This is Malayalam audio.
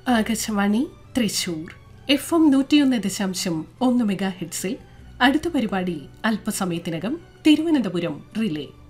ആകാശവാണി തൃശൂർ FM 101.1 മെഗാ ഹെഡ്സിൽ അടുത്ത പരിപാടി അല്പസമയത്തിനകം തിരുവനന്തപുരം റിലേ.